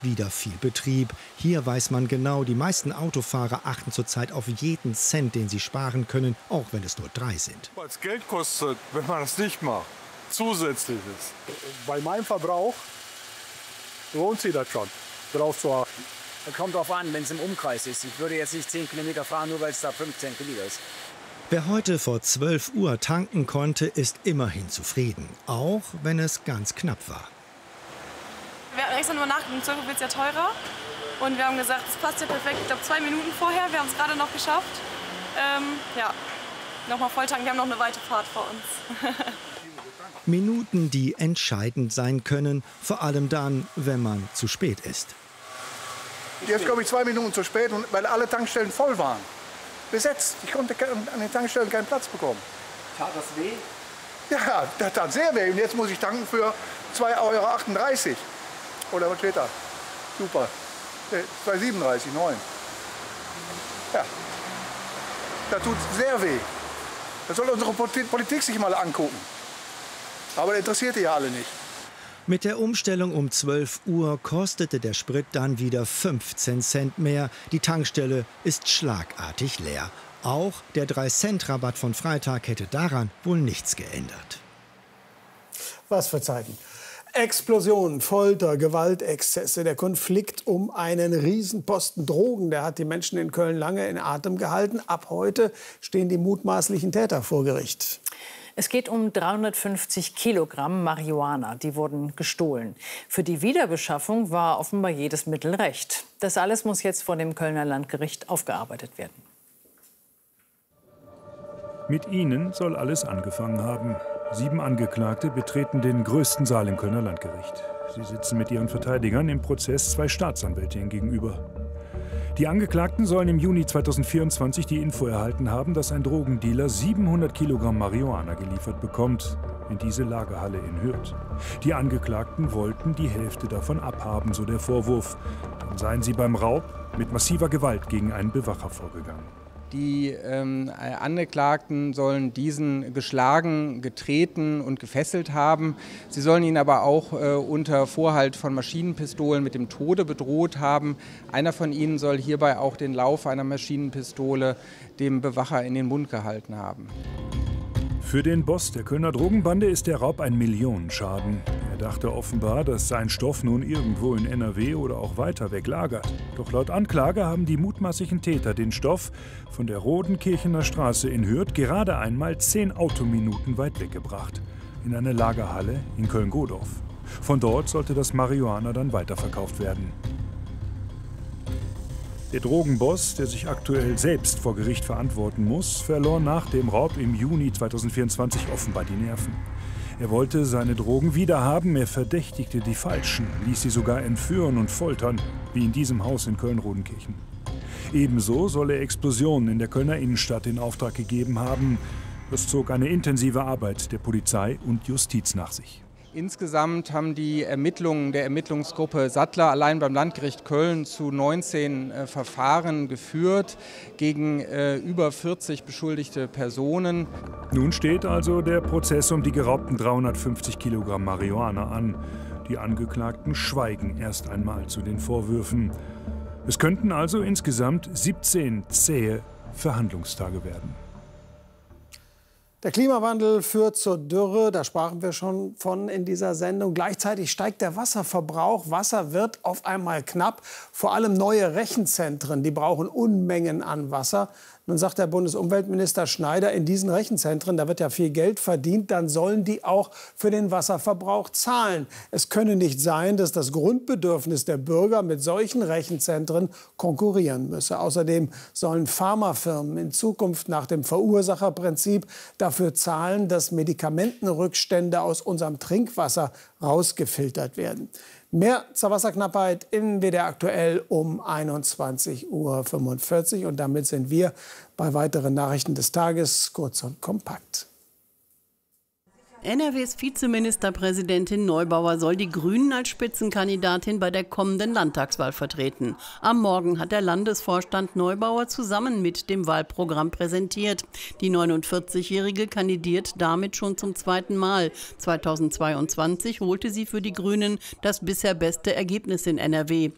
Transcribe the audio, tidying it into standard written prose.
Wieder viel Betrieb. Hier weiß man genau, die meisten Autofahrer achten zurzeit auf jeden Cent, den sie sparen können, auch wenn es nur 3 sind. Weil es Geld kostet, wenn man das nicht macht. Zusätzliches. Bei meinem Verbrauch lohnt sich das schon, darauf zu achten. Es kommt darauf an, wenn es im Umkreis ist. Ich würde jetzt nicht 10 Kilometer fahren, nur weil es da 15 Kilometer ist. Wer heute vor 12 Uhr tanken konnte, ist immerhin zufrieden. Auch wenn es ganz knapp war. Wir hatten extra nur nachgedacht, um 12 Uhr wird es ja teurer. Und wir haben gesagt, es passt ja perfekt. Ich glaube 2 Minuten vorher, wir haben es gerade noch geschafft. Ja, nochmal voll tanken, wir haben noch eine weite Fahrt vor uns. Minuten, die entscheidend sein können, vor allem dann, wenn man zu spät ist. Jetzt komme ich 2 Minuten zu spät, weil alle Tankstellen voll waren. Besetzt. Ich konnte an den Tankstellen keinen Platz bekommen. Tat das weh? Ja, das tat sehr weh. Und jetzt muss ich tanken für 2,38 € Oder was steht da? Super. 2,37,9 €. Ja, das tut sehr weh. Das soll unsere Politik sich mal angucken. Aber das interessiert die ja alle nicht. Mit der Umstellung um 12 Uhr kostete der Sprit dann wieder 15 Cent mehr. Die Tankstelle ist schlagartig leer. Auch der 3-Cent-Rabatt von Freitag hätte daran wohl nichts geändert. Was für Zeiten. Explosionen, Folter, Gewaltexzesse. Der Konflikt um einen Riesenposten Drogen, der hat die Menschen in Köln lange in Atem gehalten. Ab heute stehen die mutmaßlichen Täter vor Gericht. Es geht um 350 Kilogramm Marihuana. Die wurden gestohlen. Für die Wiederbeschaffung war offenbar jedes Mittel recht. Das alles muss jetzt vor dem Kölner Landgericht aufgearbeitet werden. Mit ihnen soll alles angefangen haben. 7 Angeklagte betreten den größten Saal im Kölner Landgericht. Sie sitzen mit ihren Verteidigern im Prozess 2 Staatsanwältinnen gegenüber. Die Angeklagten sollen im Juni 2024 die Info erhalten haben, dass ein Drogendealer 700 Kilogramm Marihuana geliefert bekommt in diese Lagerhalle in Hürth. Die Angeklagten wollten die Hälfte davon abhaben, so der Vorwurf. Dann seien sie beim Raub mit massiver Gewalt gegen einen Bewacher vorgegangen. Die Angeklagten sollen diesen geschlagen, getreten und gefesselt haben. Sie sollen ihn aber auch unter Vorhalt von Maschinenpistolen mit dem Tode bedroht haben. Einer von ihnen soll hierbei auch den Lauf einer Maschinenpistole dem Bewacher in den Mund gehalten haben. Für den Boss der Kölner Drogenbande ist der Raub ein Millionenschaden. Er dachte offenbar, dass sein Stoff nun irgendwo in NRW oder auch weiter weg lagert. Doch laut Anklage haben die mutmaßlichen Täter den Stoff von der Rodenkirchener Straße in Hürth gerade einmal 10 Autominuten weit weggebracht. In eine Lagerhalle in Köln-Godorf. Von dort sollte das Marihuana dann weiterverkauft werden. Der Drogenboss, der sich aktuell selbst vor Gericht verantworten muss, verlor nach dem Raub im Juni 2024 offenbar die Nerven. Er wollte seine Drogen wiederhaben, er verdächtigte die Falschen, ließ sie sogar entführen und foltern, wie in diesem Haus in Köln-Rodenkirchen. Ebenso soll er Explosionen in der Kölner Innenstadt in Auftrag gegeben haben. Das zog eine intensive Arbeit der Polizei und Justiz nach sich. Insgesamt haben die Ermittlungen der Ermittlungsgruppe Sattler allein beim Landgericht Köln zu 19 Verfahren geführt gegen über 40 beschuldigte Personen. Nun steht also der Prozess um die geraubten 350 Kilogramm Marihuana an. Die Angeklagten schweigen erst einmal zu den Vorwürfen. Es könnten also insgesamt 17 zähe Verhandlungstage werden. Der Klimawandel führt zur Dürre, da sprachen wir schon von in dieser Sendung. Gleichzeitig steigt der Wasserverbrauch. Wasser wird auf einmal knapp. Vor allem neue Rechenzentren, die brauchen Unmengen an Wasser. Nun sagt der Bundesumweltminister Schneider, in diesen Rechenzentren, da wird ja viel Geld verdient, dann sollen die auch für den Wasserverbrauch zahlen. Es könne nicht sein, dass das Grundbedürfnis der Bürger mit solchen Rechenzentren konkurrieren müsse. Außerdem sollen Pharmafirmen in Zukunft nach dem Verursacherprinzip dafür zahlen, dass Medikamentenrückstände aus unserem Trinkwasser rausgefiltert werden. Mehr zur Wasserknappheit in WDR aktuell um 21:45 Uhr. Und damit sind wir bei weiteren Nachrichten des Tages, kurz und kompakt. NRWs Vizeministerpräsidentin Neubauer soll die Grünen als Spitzenkandidatin bei der kommenden Landtagswahl vertreten. Am Morgen hat der Landesvorstand Neubauer zusammen mit dem Wahlprogramm präsentiert. Die 49-Jährige kandidiert damit schon zum 2. Mal. 2022 holte sie für die Grünen das bisher beste Ergebnis in NRW.